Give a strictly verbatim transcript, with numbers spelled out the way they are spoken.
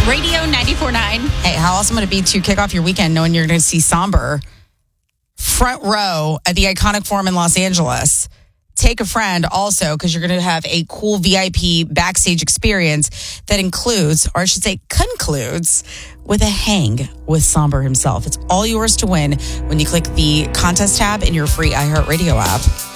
Radio ninety-four point nine. Hey, how awesome would it be to kick off your weekend knowing you're going to see Somber front row at the Iconic Forum in Los Angeles? Take a friend also, because you're going to have a cool V I P backstage experience that includes, or I should say concludes, with a hang with Somber himself. It's all yours to win when you click the contest tab in your free iHeartRadio app.